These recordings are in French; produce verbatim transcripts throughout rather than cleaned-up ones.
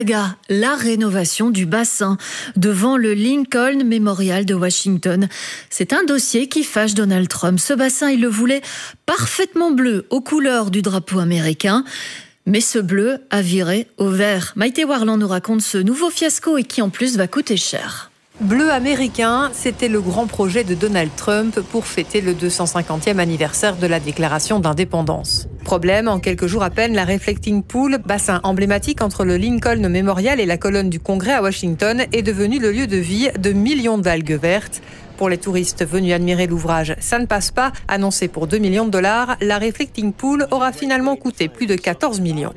La rénovation du bassin devant le Lincoln Memorial de Washington. C'est un dossier qui fâche Donald Trump. Ce bassin, il le voulait parfaitement bleu, aux couleurs du drapeau américain. Mais ce bleu a viré au vert. Maïté Warland nous raconte ce nouveau fiasco et qui en plus va coûter cher. Bleu américain, c'était le grand projet de Donald Trump pour fêter le deux cent cinquantième anniversaire de la déclaration d'indépendance. Problème, en quelques jours à peine, la Reflecting Pool, bassin emblématique entre le Lincoln Memorial et la colonne du Congrès à Washington, est devenu le lieu de vie de millions d'algues vertes. Pour les touristes venus admirer l'ouvrage, ça ne passe pas. Annoncé pour deux millions de dollars, la Reflecting Pool aura finalement coûté plus de quatorze millions.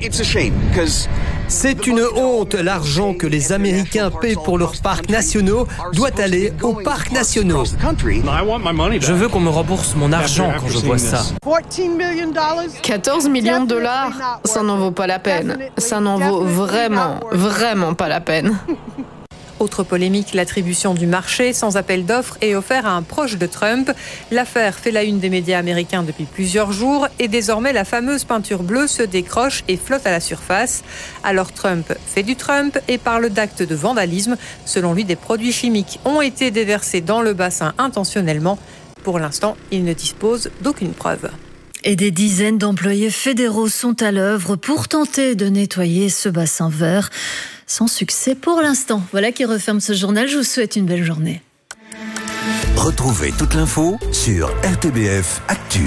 C'est une honte. L'argent que les Américains paient pour leurs parcs nationaux doit aller aux parcs nationaux. Je veux qu'on me rembourse mon argent quand je vois ça. quatorze millions de dollars, ça n'en vaut pas la peine. Ça n'en vaut vraiment, vraiment pas la peine. Autre polémique, l'attribution du marché sans appel d'offres est offert à un proche de Trump. L'affaire fait la une des médias américains depuis plusieurs jours et désormais la fameuse peinture bleue se décroche et flotte à la surface. Alors Trump fait du Trump et parle d'actes de vandalisme. Selon lui, des produits chimiques ont été déversés dans le bassin intentionnellement. Pour l'instant, il ne dispose d'aucune preuve. Et des dizaines d'employés fédéraux sont à l'œuvre pour tenter de nettoyer ce bassin vert. Sans succès pour l'instant. Voilà qui referme ce journal. Je vous souhaite une belle journée. Retrouvez toute l'info sur R T B F Actu.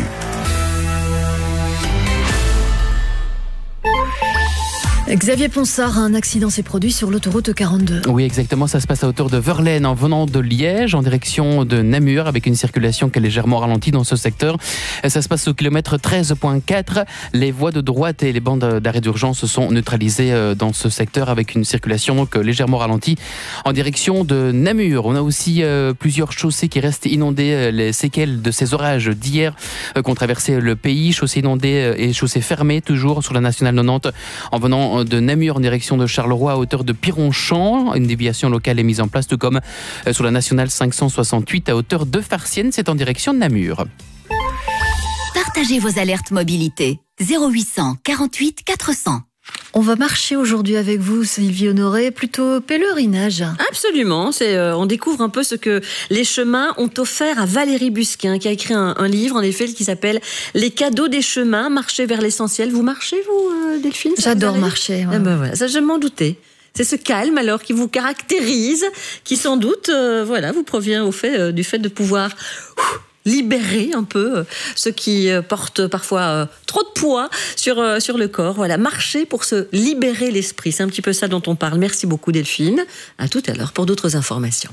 Xavier Ponsard, un accident s'est produit sur l'autoroute quarante-deux. Oui, exactement. Ça se passe à hauteur de Verlaine en venant de Liège en direction de Namur avec une circulation qui est légèrement ralentie dans ce secteur. Ça se passe au kilomètre treize virgule quatre. Les voies de droite et les bandes d'arrêt d'urgence sont neutralisées dans ce secteur avec une circulation donc légèrement ralentie en direction de Namur. On a aussi euh, plusieurs chaussées qui restent inondées. Les séquelles de ces orages d'hier euh, qui ont traversé le pays. Chaussées inondées et chaussées fermées toujours sur la nationale quatre-vingt-dix en venant de Namur en direction de Charleroi à hauteur de Pironchamp. Une déviation locale est mise en place, tout comme sur la nationale cinq cent soixante-huit à hauteur de Farciennes. C'est en direction de Namur. Partagez vos alertes mobilité. zéro huit cent quarante-huit quatre cents. On va marcher aujourd'hui avec vous, Sylvie Honoré, plutôt pèlerinage. Absolument, c'est, euh, on découvre un peu ce que les chemins ont offert à Valérie Busquin, qui a écrit un, un livre, en effet, qui s'appelle « Les cadeaux des chemins, marcher vers l'essentiel ». Vous marchez, vous, euh, Delphine? J'adore marcher. Ouais. Eh ben voilà, ça je m'en doutais. C'est ce calme alors qui vous caractérise, qui sans doute, euh, voilà, vous provient au fait euh, du fait de pouvoir ouf, libérer un peu ceux qui portent parfois trop de poids sur, sur le corps. Voilà, marcher pour se libérer l'esprit. C'est un petit peu ça dont on parle. Merci beaucoup Delphine. À tout à l'heure pour d'autres informations.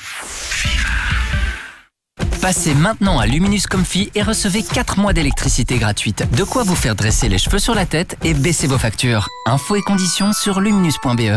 Passez maintenant à Luminus Comfy et recevez quatre mois d'électricité gratuite. De quoi vous faire dresser les cheveux sur la tête et baisser vos factures. Infos et conditions sur luminus point b e.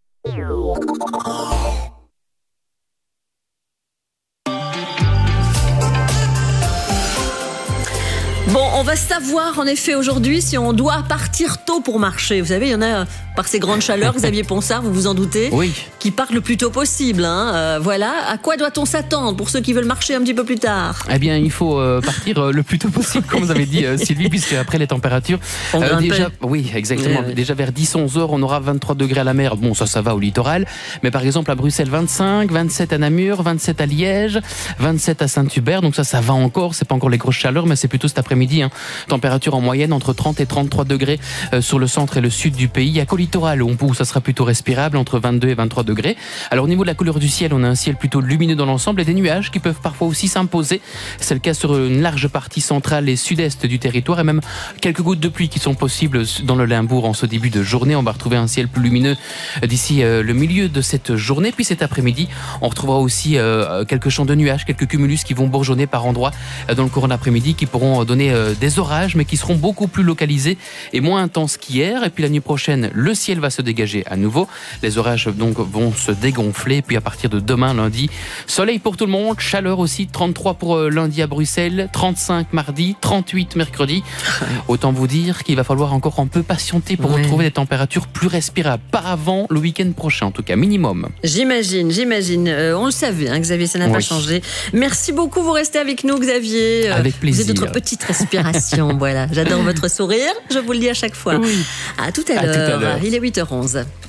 Bon, on va savoir en effet aujourd'hui si on doit partir tôt pour marcher. Vous savez, il y en a, par ces grandes chaleurs, Xavier Ponsard, vous vous en doutez, oui, qui partent le plus tôt possible. Hein. Euh, voilà, à quoi doit-on s'attendre pour ceux qui veulent marcher un petit peu plus tard? Eh bien, il faut euh, partir euh, le plus tôt possible, comme vous avez dit, euh, Sylvie, puisque après les températures... Euh, déjà, oui, exactement. Oui, oui. Déjà vers dix à onze heures, on aura vingt-trois degrés à la mer. Bon, ça, ça va au littoral. Mais par exemple, à Bruxelles, vingt-cinq, vingt-sept à Namur, vingt-sept à Liège, vingt-sept à Saint-Hubert. Donc ça, ça va encore. C'est pas encore les grosses chaleurs, mais c'est plutôt cet après-midi. Hein. Température en moyenne entre trente et trente-trois degrés euh, sur le centre et le sud du pays. Il y a qu'au littoral où, où ça sera plutôt respirable entre vingt-deux et vingt-trois degrés. Alors au niveau de la couleur du ciel, on a un ciel plutôt lumineux dans l'ensemble et des nuages qui peuvent parfois aussi s'imposer. C'est le cas sur une large partie centrale et sud-est du territoire et même quelques gouttes de pluie qui sont possibles dans le Limbourg en ce début de journée. On va retrouver un ciel plus lumineux d'ici euh, le milieu de cette journée. Puis cet après-midi, on retrouvera aussi euh, quelques champs de nuages, quelques cumulus qui vont bourgeonner par endroits euh, dans le courant de l'après-midi qui pourront donner euh, des orages mais qui seront beaucoup plus localisés et moins intenses qu'hier. Et puis la nuit prochaine, le ciel va se dégager à nouveau. Les orages donc vont se dégonfler. Puis à partir de demain, lundi, soleil pour tout le monde, chaleur aussi, trente-trois pour lundi à Bruxelles, trente-cinq mardi, trente-huit mercredi. Autant vous dire qu'il va falloir encore un peu patienter pour ouais. retrouver des températures plus respirables. Pas avant le week-end prochain, en tout cas, minimum. J'imagine, j'imagine. Euh, on le savait, hein, Xavier, ça n'a oui. pas changé. Merci beaucoup, vous restez avec nous, Xavier. Avec plaisir. Vous êtes notre petite respiration. Voilà, j'adore votre sourire, je vous le dis à chaque fois. Oui. À tout à l'heure, il est huit heures onze.